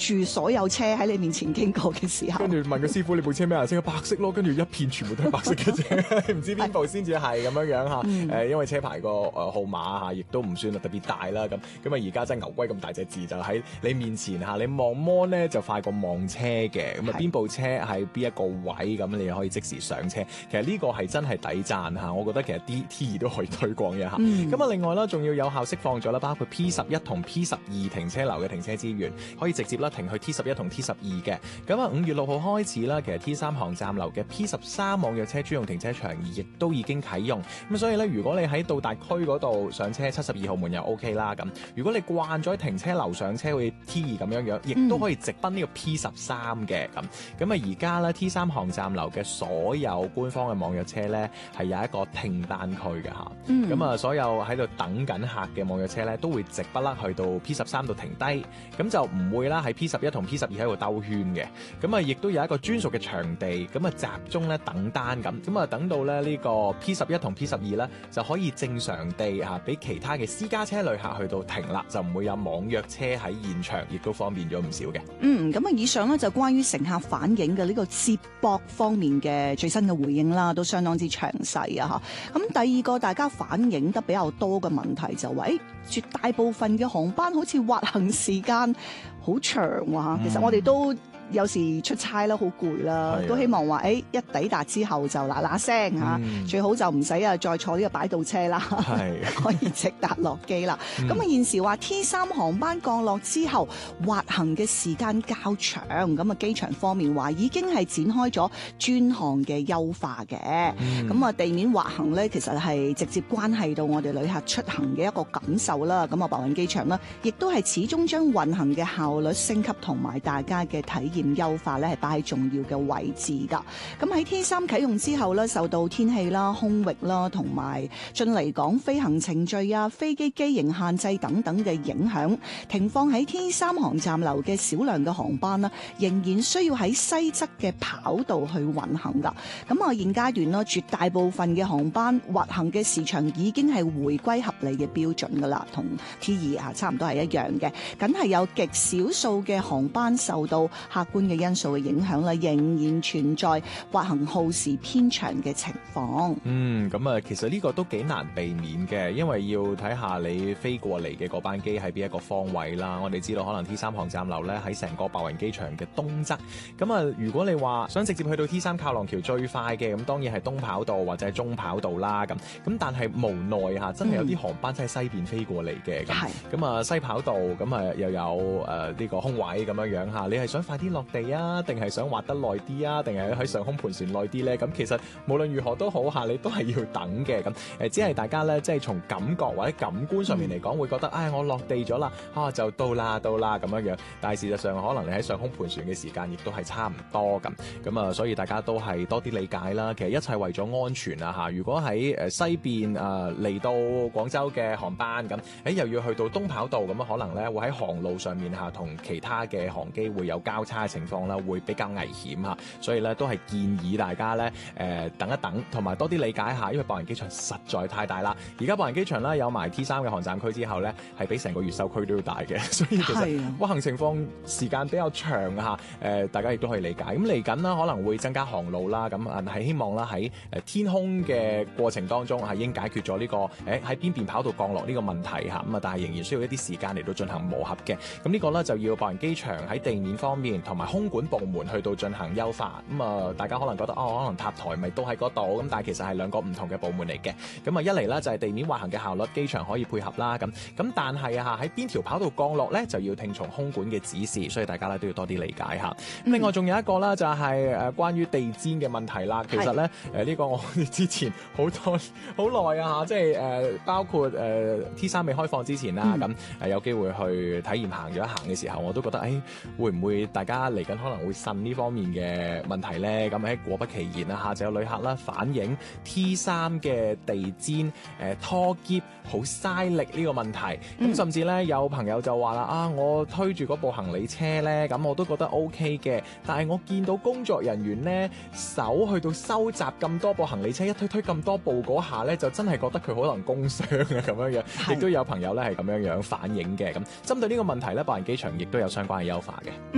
住所有車喺你面前經過嘅時候。 跟住問個師傅你部車咩顏色？白色咯，跟住一片全部都係白色嘅啫，唔知邊部先至係咁樣嚇。因為車牌個號碼嚇，亦都唔算特別大啦。咁而家真係牛龜咁大隻字就喺你面前嚇，你望摩咧就快過望車嘅。咁邊部車喺邊一個位，咁你可以即時上車。其實呢個係真係抵讚嚇，我覺得其實啲 T2都可以推廣一下。另外啦，仲要有效釋放咗啦，包括 P11 同 P12 停車樓嘅停車資源，可以直接啦停去 T11 同 T12 嘅。5月6號開始啦，其實 T3 航站樓嘅 P13 網約車專用停車場亦都已經啟用。所以咧，如果你喺到達區嗰度上車72號門又 OK 啦。如果你慣咗喺停車樓上車，好似 T2 咁樣，亦都可以直奔呢個 P13 嘅。而家咧 T3 航站樓嘅所有官方嘅網約車咧係有一個停單區嘅嚇。所有喺度等緊客嘅網約車咧都會直不甩去到 P13 度停低，咁就唔會啦喺 P11 同 P12 喺度兜圈嘅。亦都有一個專屬嘅場地，集中咧等單咁。等到咧呢個 P11 同 P12 咧就可以正常地俾其他嘅私家車旅客去到停啦，就唔會有網約車喺現場，亦都方便咗唔少嘅。 以上咧就關於乘客反映嘅呢個接駁方面嘅最新嘅回應啦，都相當之詳細啊！咁第二個大家反映得比較多嘅問題就係，絕大部分嘅航班好似滑行時間好長喎。其實我哋都有時出差啦，好攰啦，都希望話一抵達之後就嗱嗱聲嚇，最好就唔使再坐呢個擺渡車啦，可以直達落機啦。現時話 T3 航班降落之後滑行嘅時間較長，機場方面話已經係展開咗專項嘅優化嘅。地面滑行咧，其實係直接關係到我哋旅客出行嘅一個感受啦。白雲機場啦，亦都係始終將運行嘅效率升級同埋大家嘅體驗優化咧，係擺喺重要嘅位置噶。喺 T3 啟用之後咧，受到天氣啦、空域啦同埋進嚟港飛行程序啊、飛機機型限制等等嘅影響，停放喺 T3 航站樓嘅少量嘅航班啦，仍然需要喺西側嘅跑道去運行噶。現階段啦，絕大部分嘅航班滑行嘅時長已經係回歸合理嘅標準噶啦，同 T2 差唔多係一樣嘅。梗係有極少數嘅航班受到客觀嘅因素嘅影響啦，仍然存在滑行耗時偏長嘅情況。 其實呢個都幾難避免嘅，因為要睇下你飛過嚟嘅嗰班機喺邊一個方位啦。我哋知道可能 T3 航站樓咧喺成個白雲機場嘅東側。如果你話想直接去到 T3 靠廊橋最快嘅，咁當然係東跑道或者係中跑道啦。咁但係無奈嚇，真係有啲航班真係西邊飛過嚟嘅。西跑道又有呢個空位咁樣嚇，你係想快啲落地啊，定係想滑得耐啲啊，定係喺上空盤旋耐啲咧？其實無論如何都好嚇，你都係要等嘅。只係大家咧，即係從感覺或者感官上面嚟講，會覺得我落地咗啦，就到啦咁樣。但係事實上，可能你喺上空盤旋嘅時間亦都係差唔多咁。所以大家都係多啲理解啦。其實一切為咗安全啊嚇。如果喺西邊嚟到廣州嘅航班又要去到東跑道可能咧會喺航路上面同其他嘅航機會有交叉嘅情況啦，會比較危險嚇。所以咧都係建議大家咧等一等，同埋多啲理解下，因為白雲機場實在太大啦。而家白雲機場咧有埋 T3 嘅航站區之後咧，係比成個越秀區都要大嘅，所以其實滑行情況時間比較長嚇。大家亦都可以理解。嚟緊啦，可能會增加航路啦，係希望啦喺天空嘅過程當中係已經解決咗呢個喺邊邊跑道降落呢個問題嚇。但係仍然需要一啲時間嚟到進行磨合嘅。呢個咧就要白雲機場喺地面方面同埋空管部門去到進行優化。大家可能覺得可能塔台咪都喺嗰度，但係其實係兩個唔同嘅部門嚟嘅。一嚟咧就係地面滑行嘅效率，機場可以配合啦。但係喺邊條跑道降落咧，就要聽從空管嘅指示，所以大家咧都要多啲理解下。另外仲有一個啦，就係關於地氈嘅問題啦。其實咧呢個我哋之前好耐啊，即係包括T3未開放之前啦，有機會去體驗行咗一行嘅時候，我都覺得會唔會大家嚟緊可能會腎呢方面嘅問題咧？果不其然啊，就有旅客啦反映 T3 嘅地氈拖喼好嘥力呢個問題。甚至咧有朋友就話啦，我推住嗰部行李車咧，我都覺得 OK 嘅，但係我見到工作人員咧手去到收集咁多部行李車，一推咁多部嗰下咧，就真係覺得佢可能工傷啊咁樣。亦都有朋友咧係咁樣反映嘅。針對呢個問題咧，白雲機場亦都有相關嘅優化嘅。